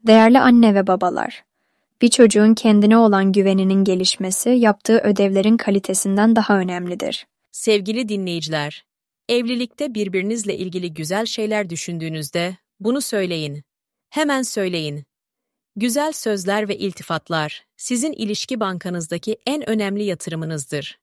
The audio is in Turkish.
Değerli anne ve babalar, bir çocuğun kendine olan güveninin gelişmesi yaptığı ödevlerin kalitesinden daha önemlidir. Sevgili dinleyiciler, evlilikte birbirinizle ilgili güzel şeyler düşündüğünüzde bunu söyleyin. Hemen söyleyin. Güzel sözler ve iltifatlar sizin ilişki bankanızdaki en önemli yatırımınızdır.